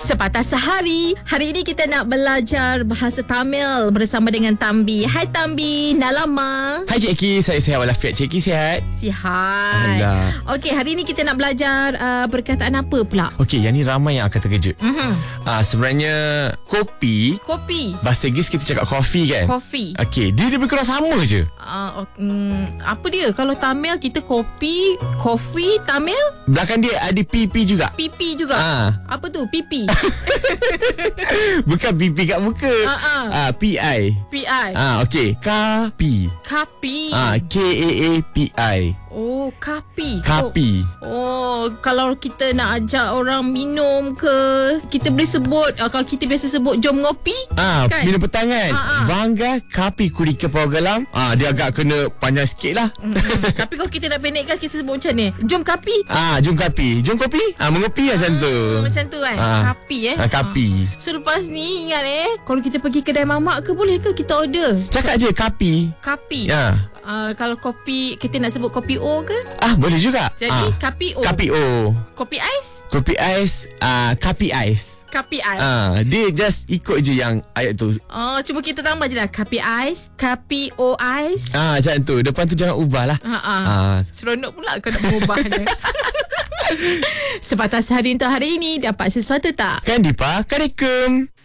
Sepatah Sehari. Hari ini kita nak belajar bahasa Tamil bersama dengan Tambi. Hai Tambi, dah lama. Hai Cik Ki, saya sihat walafiat. Cik Ki sihat? Sihat. Okey, hari ini kita nak belajar perkataan apa pula? Okey, yang ni ramai yang akan terkejut. Sebenarnya kopi, bahasa Inggeris kita cakap coffee kan? Coffee. Okey, dia lebih kurang sama je. Apa dia? Kalau Tamil kita kopi, coffee, Tamil? Belakang dia ada PP juga. PP juga. Apa tu? PP. Bukan PP kat muka. PI. PI. Okey, kapi. Kapi. KAAPI. Oh, kapi. Kapi. Oh, kalau kita nak ajak orang minum ke, kita boleh sebut, kalau kita biasa sebut jom ngopi kan? Minum petang kan? Vanga kapi kurika pawagalam. Dia agak kena panjang sikit lah. Tapi kalau kita nak pendekkan, kita sebut macam ni, jom kapi. Jom kapi. Jom kopi. Mengopi macam tu. Macam tu kan? Kapi Kapi. So lepas ni ingat kalau kita pergi kedai mamak ke, boleh ke kita order? Cakap je kapi. Kapi. Kalau kopi, kita nak sebut kopi O ke? Boleh juga. Jadi kapi O. Kapi O. Kopi ais? Kopi ais. Kapi ais. Kapi ais. Dia just ikut je yang ayat tu. Cuma kita tambah je lah, kapi ais, kapi O ais. Macam tu. Depan tu jangan ubah lah. Seronok pula kau nak mengubahnya. Sepatah Sehari untuk hari ini, dapat sesuatu tak? Kan Dipa? Assalamualaikum.